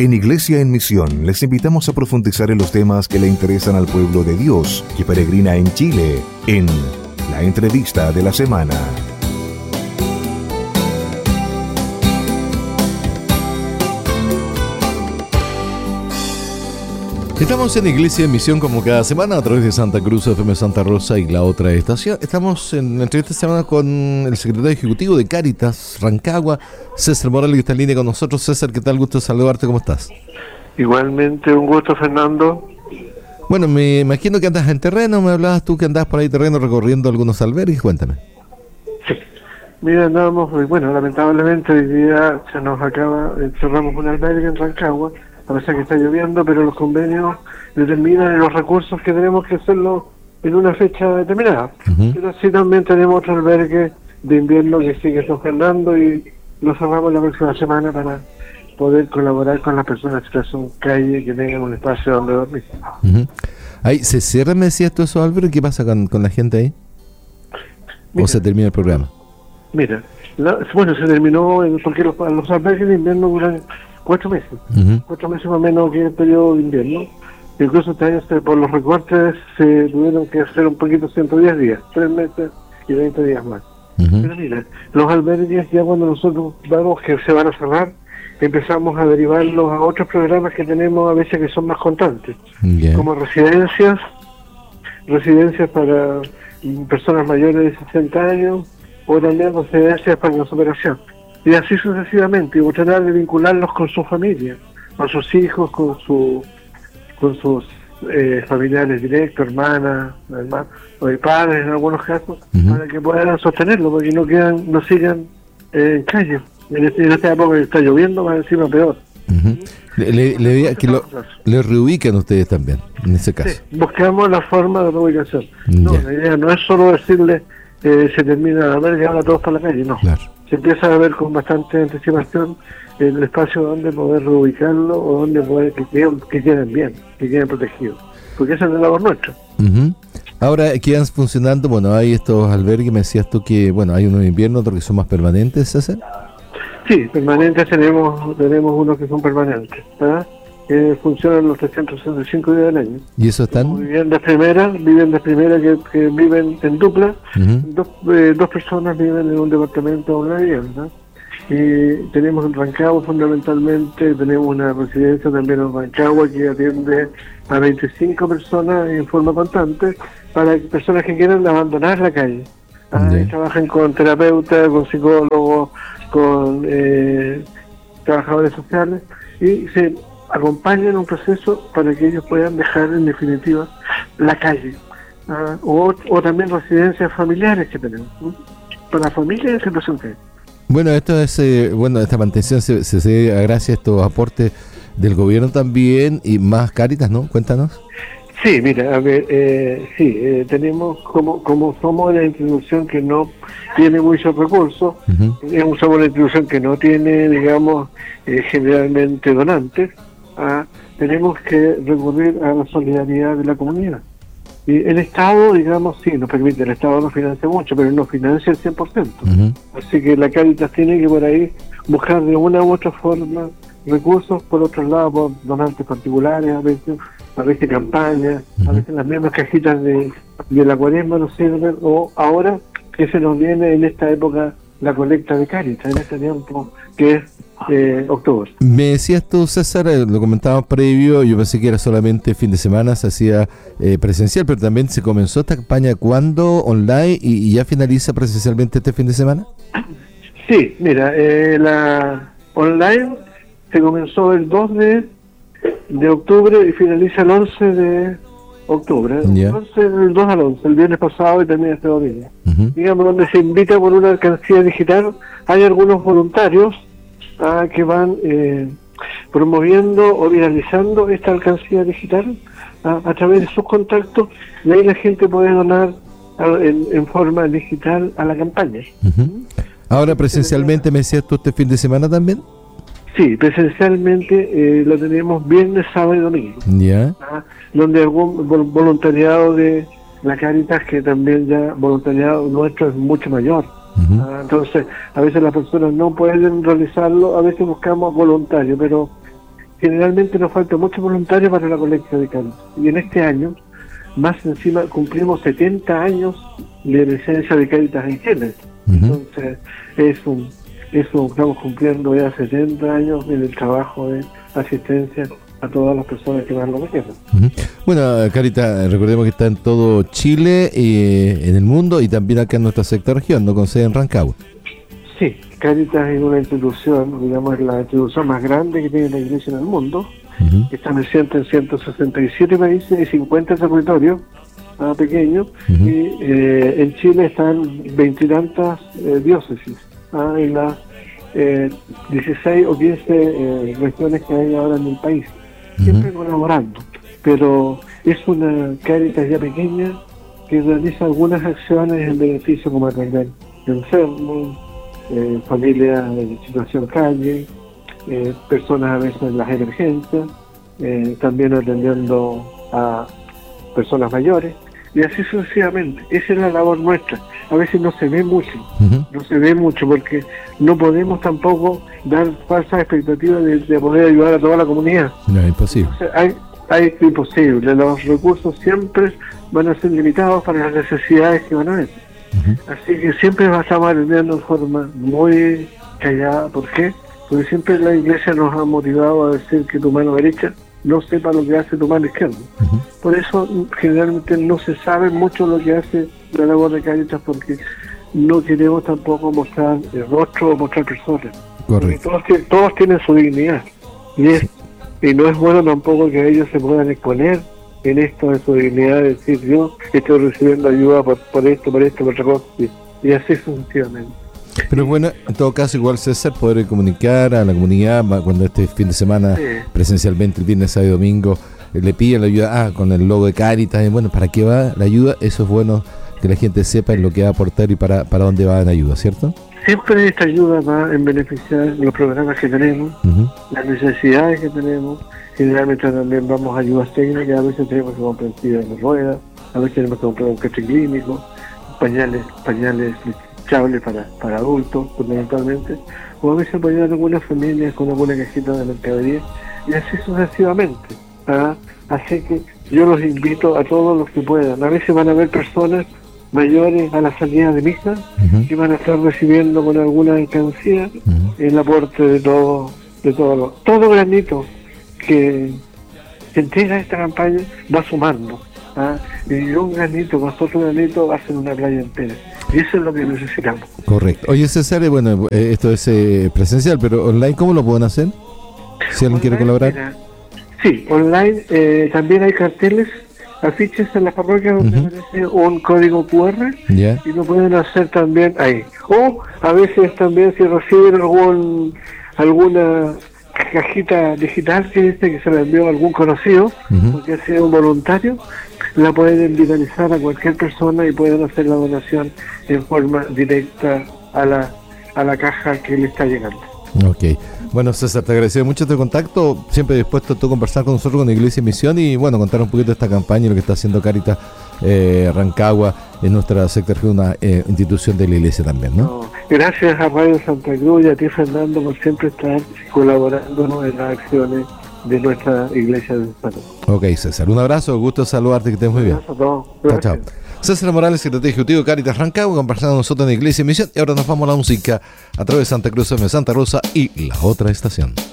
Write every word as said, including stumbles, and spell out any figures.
En Iglesia en Misión les invitamos a profundizar en los temas que le interesan al pueblo de Dios que peregrina en Chile, en la entrevista de la semana. Estamos en Iglesia en Misión como cada semana a través de Santa Cruz, F M Santa Rosa y la otra estación. Estamos en la entrevista esta semana con el secretario ejecutivo de Cáritas Rancagua, César Morales, que está en línea con nosotros. César, ¿qué tal? Gusto saludarte, ¿cómo estás? Igualmente, un gusto, Fernando. Bueno, me imagino que andas en terreno, me hablabas tú que andabas por ahí terreno recorriendo algunos albergues, cuéntame. Sí, mira, andábamos, bueno, lamentablemente hoy día se nos acaba, cerramos un albergue en Rancagua, a pesar que está lloviendo, pero los convenios determinan los recursos que tenemos que hacerlo en una fecha determinada. Uh-huh. Pero sí también tenemos otro albergue de invierno que sigue funcionando y lo cerramos la próxima semana para poder colaborar con las personas en situación calle que tengan un espacio donde dormir. Uh-huh. Ahí se cierra, me decías tú, esos albergues, ¿qué pasa con, con la gente ahí? Mira, ¿o se termina el programa? Mira, la, bueno, se terminó porque los, los albergues de invierno duran cuatro meses, uh-huh. cuatro meses más o menos que el periodo de invierno. Incluso este año por los recortes se tuvieron que hacer un poquito ciento diez días, tres meses y veinte días más. Uh-huh. Pero mira, los albergues ya cuando nosotros vemos que se van a cerrar, empezamos a derivarlos a otros programas que tenemos a veces que son más constantes, yeah. como residencias, residencias para personas mayores de sesenta años o también residencias para la superación. Y así sucesivamente, y tratar de vincularlos con su familia, con sus hijos, con su con sus eh, familiares directos, hermanas, hermanos, o de padres en algunos casos, uh-huh. para que puedan sostenerlo, porque no quedan, no sigan eh, en calle. En, este, en esta época que está lloviendo, más encima peor. Uh-huh. Le, le, le, que lo, le reubican ustedes también, en ese caso. Sí, buscamos la forma de reubicación. No, yeah. La idea no es solo decirle eh, se termina la verga y ahora todos para la calle, no. Claro. Se empieza a ver con bastante anticipación el espacio donde poder reubicarlo o donde poder que queden, que queden bien, que queden protegidos, porque esa es la labor nuestra. Uh-huh. Ahora quedan funcionando, bueno, hay estos albergues, me decías tú que, bueno, hay unos en invierno, otros que son más permanentes, César. Sí, permanentes tenemos tenemos unos que son permanentes, ¿verdad? Que funcionan los trescientos sesenta y cinco días del año. ¿Y eso están? Viviendas primeras, viviendas primeras que, que viven en dupla, uh-huh. dos, eh, dos personas viven en un departamento o una vivienda. Y tenemos en Rancagua fundamentalmente, tenemos una residencia también en Rancagua que atiende a veinticinco personas en forma constante para personas que quieran abandonar la calle. Ah, yeah. Trabajan con terapeutas, con psicólogos, con eh, trabajadores sociales y se acompañan un proceso para que ellos puedan dejar en definitiva la calle. Ah, o, o también residencias familiares que tenemos, ¿sí? Para familias en situación calle. Bueno, esto es, eh, bueno, esta mantención se, se, se gracias a estos aportes del gobierno también y más Cáritas, ¿no? Cuéntanos. Sí, mira, a ver, eh, sí, eh, tenemos como como somos una institución que no tiene muchos recursos, uh-huh. somos una institución que no tiene, digamos, eh, generalmente donantes, ah, tenemos que recurrir a la solidaridad de la comunidad. Y el Estado, digamos, sí, nos permite, el Estado no financia mucho, pero no financia el cien por ciento. Uh-huh. Así que la Cáritas tiene que por ahí buscar de una u otra forma recursos, por otro lado, por donantes particulares, a veces, a veces campañas, uh-huh. a veces las mismas cajitas de, de la Cuaresma nos sirven, o ahora que se nos viene en esta época la colecta de Cáritas, en este tiempo que es eh, octubre. Me decías tú, César, eh, lo comentábamos previo, yo pensé que era solamente fin de semana, se hacía eh, presencial, pero también se comenzó esta campaña, ¿cuándo? Online y, y ya finaliza presencialmente este fin de semana. Sí, mira, eh, la online se comenzó el dos de octubre y finaliza el once de octubre, yeah. Entonces el dos al once, el viernes pasado y también este domingo. Uh-huh. Digamos, donde se invita por una alcancía digital, hay algunos voluntarios ah, que van eh, promoviendo o viralizando esta alcancía digital ah, a través de sus contactos, y ahí la gente puede donar a, en, en forma digital a la campaña. Uh-huh. Ahora presencialmente, ¿me decías tú este fin de semana también? Sí, presencialmente eh, lo tenemos viernes, sábado y domingo. Yeah. ¿Ah? Donde algún voluntariado de la Cáritas, que también ya voluntariado nuestro es mucho mayor. Uh-huh. ¿Ah? Entonces, a veces las personas no pueden realizarlo, a veces buscamos voluntarios, pero generalmente nos falta mucho voluntario para la colecta de Cáritas. Y en este año, más encima, cumplimos setenta años de presencia de Cáritas en Chile. Uh-huh. Entonces, es un, eso estamos cumpliendo ya setenta años en el trabajo de asistencia a todas las personas que más lo requieren. Uh-huh. Bueno, Cáritas, recordemos que está en todo Chile, eh, en el mundo y también acá en nuestra sexta región, ¿no? Con sede en Rancagua. Sí, Cáritas es una institución, digamos, la institución más grande que tiene la Iglesia en el mundo. Uh-huh. Está presente en ciento sesenta y siete países y cincuenta territorios uh, pequeños. Uh-huh. Y eh, en Chile están veintitantas eh, diócesis, uh, en las eh, dieciséis o quince eh, regiones que hay ahora en el país. Siempre uh-huh. colaborando, pero es una Cáritas ya pequeña que realiza algunas acciones en beneficio como atender enfermos, eh, familias en situación calle, eh, personas a veces en las emergencias, eh, también atendiendo a personas mayores y así sucesivamente. Esa es la labor nuestra. A veces no se ve mucho, uh-huh. no se ve mucho porque no podemos tampoco dar falsas expectativas de, de poder ayudar a toda la comunidad. No, es imposible. O sea, hay, hay imposible. Los recursos siempre van a ser limitados para las necesidades que van a haber. Uh-huh. Así que siempre estamos atendiendo de forma muy callada. ¿Por qué? Porque siempre la Iglesia nos ha motivado a decir que tu mano derecha no sepa lo que hace tu mano izquierda. Uh-huh. Por eso generalmente no se sabe mucho lo que hace la labor de Cáritas, porque no queremos tampoco mostrar el rostro o mostrar personas. Correcto. Todos, todos tienen su dignidad y, es, sí. y no es bueno tampoco que ellos se puedan exponer en esto de su dignidad, de decir yo estoy recibiendo ayuda por, por esto, por esto, por otra cosa, y, y así sucesivamente. Pero bueno, en todo caso, igual César, poder comunicar a la comunidad cuando este fin de semana, sí. presencialmente, el viernes, sábado y domingo, eh, le piden la ayuda, ah, con el logo de Cáritas, y bueno, ¿para qué va la ayuda? Eso es bueno que la gente sepa en lo que va a aportar y para, para dónde va la ayuda, ¿cierto? Siempre esta ayuda va en beneficiar los programas que tenemos, uh-huh. las necesidades que tenemos. Generalmente también vamos a ayudas técnicas, a veces tenemos que comprar sillas de ruedas, a veces tenemos que comprar un coche clínico, pañales, pañales desechables para, para adultos, fundamentalmente, o a veces apoyar a algunas familias con alguna cajita de mercadería, y así sucesivamente. ¿Ah? Así que yo los invito a todos los que puedan. A veces van a haber personas mayores a la salida de misa uh-huh. que van a estar recibiendo con alguna alcancía uh-huh. el aporte de todo, de todo, todo granito que se entrega a esta campaña va sumando. ¿Ah? Y un granito con otro granito hacen una playa entera. Y eso es lo que necesitamos. Correcto. Oye, César, bueno, eh, esto es eh, presencial, pero online, ¿cómo lo pueden hacer? Si alguien online, quiere colaborar. Mira, sí, online eh, también hay carteles, afiches en las parroquias donde uh-huh. aparece un código cu erre yeah. y lo pueden hacer también ahí. O a veces también si reciben algún alguna cajita digital que dice que se la envió a algún conocido, uh-huh. porque ha sido un voluntario, la pueden digitalizar a cualquier persona y pueden hacer la donación en forma directa a la a la caja que le está llegando. Ok. Bueno, César, te agradezco mucho este contacto, siempre dispuesto a tú conversar con nosotros, con Iglesia y Misión, y bueno, contar un poquito de esta campaña y lo que está haciendo Cáritas eh, Rancagua en nuestra secta región, una eh, institución de la Iglesia también, ¿no? No. Gracias a Radio Santa Cruz y a ti, Fernando, por siempre estar colaborándonos en las acciones de nuestra Iglesia de Santa Cruz. Ok, César, un abrazo, gusto saludarte, que estés muy bien. Un abrazo a todos. Chao, chao. César Morales, secretario ejecutivo de Cáritas Rancagua, conversando con nosotros en Iglesia y Misión. Y ahora nos vamos a la música a través de Santa Cruz, de Santa Rosa y la otra estación.